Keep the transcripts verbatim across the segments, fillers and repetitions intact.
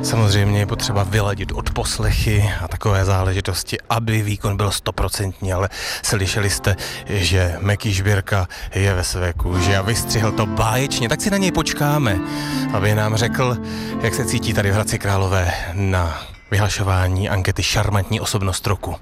Samozřejmě je potřeba vyladit odposlechy a takové záležitosti, aby výkon byl stoprocentní, ale slyšeli jste, že Meky Žbírka je ve své kůži a vystřihl to báječně, tak si na něj počkáme, aby nám řekl, jak se cítí tady v Hradci Králové na vyhlašování ankety Šarmantní osobnost roku.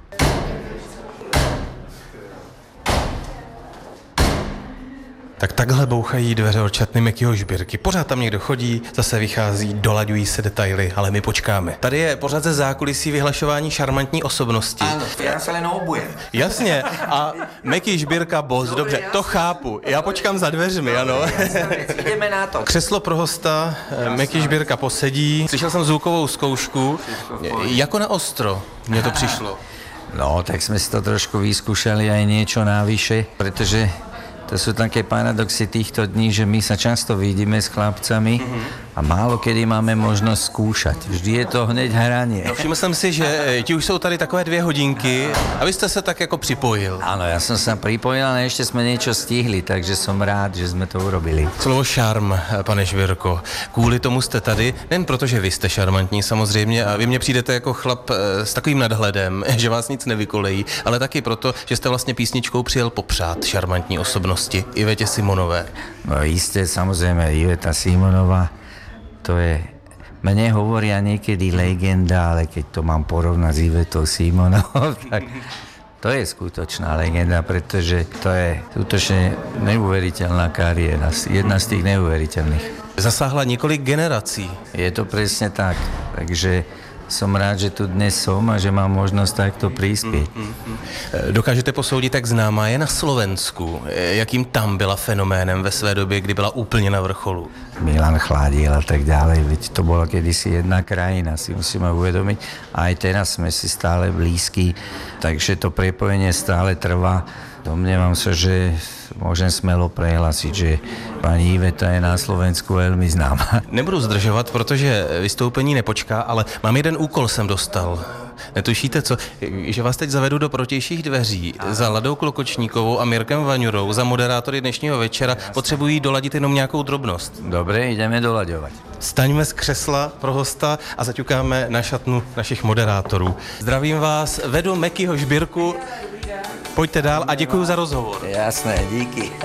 Tak takhle bouchají dveře od šatny Mekyho Žbírky. Pořád tam někdo chodí, zase vychází, dolaďují se detaily, ale my počkáme. Tady je pořád ze zákulisí vyhlašování Šarmantní osobnosti. Áno, ja sa len obujem. Jasně, a Meky Žbírka boss, dobře, to chápu. Já počkám za dveřmi, ano. Ideme na to. Křeslo pro hosta, Meky Žbírka posedí. Slyšel jsem zvukovou zkoušku, jako na ostro mně to přišlo. No, tak sme si to trošku vyskúšali aj niečo navyše, pretože to sú také paradoxy týchto dní, že my sa často vidíme s chlapcami a málo kedy máme možnosť skúšať. Vždy je to hneď hranie. No, všiml jsem si, že ti už jsou tady takové dvě hodinky a vy jste se tak jako připojil. Áno, ja som sa pripojil, ale ešte sme niečo stihli, takže som rád, že sme to urobili. Slovo šarm, pane Žbírko, kvůli tomu jste tady, nejen proto, že vy jste šarmantní samozřejmě a vy mně přijdete jako chlap s takovým nadhledem, že vás nic nevykolejí, ale taky proto, že jste vlastně písničkou přijel popřát šarmantní osobnosti Ivetě Simonové. No isté, samozrejme, Iveta Simonová, to je, mne hovoria niekedy legenda, ale keď to mám porovnať s Ivetou Simonovou, tak to je skutočná legenda, pretože to je skutočne neuveriteľná kariéra, jedna z tých neuveriteľných. Zasáhla několik generací. Je to presne tak, takže som rád, že tu dnes som a že mám možnosť takto prispieť. Mm, mm, mm. Dokážete posoudit, jak známá je na Slovensku? Jakým tam byla fenoménem ve své době, kdy byla úplně na vrcholu? Milan Chládil a tak ďalej, veď to bola kedysi jedna krajina, si musíme uvedomiť. A aj teraz sme si stále blízki, takže to prepojenie stále trvá. Domnievam sa, že môžem smelo prehlásiť, že pani Iveta je na Slovensku veľmi známa. Nebudu zdržovat, protože vystoupení nepočká, ale mám jeden úkol jsem dostal. Netušíte co? Že vás teď zavedu do protějších dveří. Za Ladou Klokočníkovou a Mirkem Vaňurou, za moderátory dnešního večera, potřebují doladit jenom nějakou drobnost. Dobre, ideme doľaďovať. Staňme z křesla pro hosta a zaťukáme na šatnu našich moderátorů. Zdravím vás, vedu Mekyho Žbírku. Pojďte dál a děkuji za rozhovor. Jasné, díky.